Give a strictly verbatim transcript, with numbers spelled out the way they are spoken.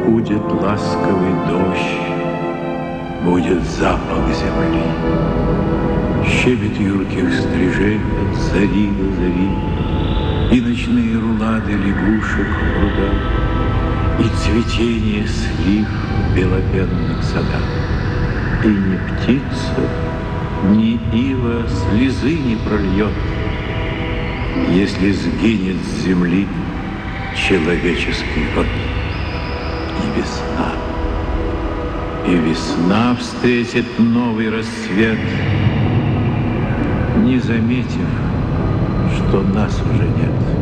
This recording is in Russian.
Будет ласковый дождь, будет запах земли, щебет юрких стрижей от зари до зари, и ночные рулады лягушек в прудах, и цветение слив в белопенных садах. И ни птица, ни ива слезы не прольет, если сгинет с земли человеческий род. И весна, и весна встретит новый рассвет, не заметив, что нас уже нет.